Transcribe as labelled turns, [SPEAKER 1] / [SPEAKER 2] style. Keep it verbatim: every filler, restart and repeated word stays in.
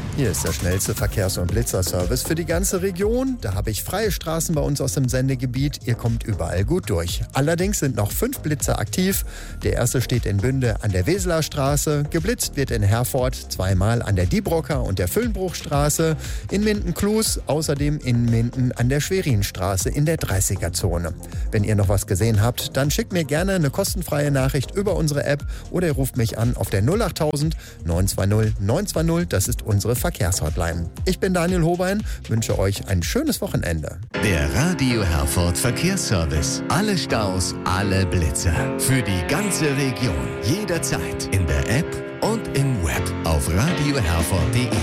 [SPEAKER 1] Hier ist der schnellste Verkehrs- und Blitzerservice für die ganze Region. Da habe ich freie Straßen bei uns aus dem Sendegebiet. Ihr kommt überall gut durch. Allerdings sind noch fünf Blitzer aktiv. Der erste steht in Bünde an der Weseler Straße. Geblitzt wird in Herford zweimal an der Diebrocker und der Füllenbruchstraße. In Minden-Klus, außerdem in Minden an der Schwerinstraße in der dreißiger-Zone. Wenn ihr noch was gesehen habt, dann schickt mir gerne eine kostenfreie Nachricht über unsere App oder ihr ruft mich an auf der null achttausend neun zwei null neun zwei null. Das ist unsere Verkehrshotline. Ich bin Daniel Hobein, wünsche euch ein schönes Wochenende.
[SPEAKER 2] Der Radio Herford Verkehrsservice. Alle Staus, alle Blitzer. Für die ganze Region. Jederzeit in der App und im Web auf radio herford punkt de.